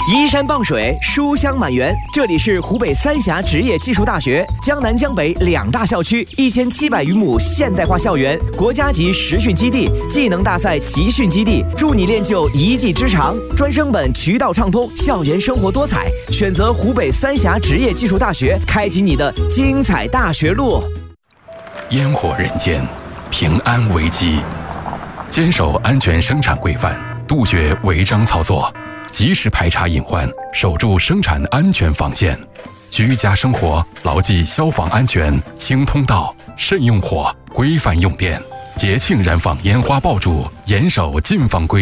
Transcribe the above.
依山傍水，书香满园。这里是湖北三峡职业技术大学，江南江北2大校区，1700余亩现代化校园，国家级实训基地，技能大赛集训基地，助你练就一技之长。专升本渠道畅通，校园生活多彩。选择湖北三峡职业技术大学，开启你的精彩大学路。 烟火人间，平安为基，坚守安全生产规范，杜绝违章操作。及时排查隐患，守住生产安全防线。居家生活牢记消防安全，清通道，慎用火，规范用电。节庆燃放烟花爆竹，严守禁放规定。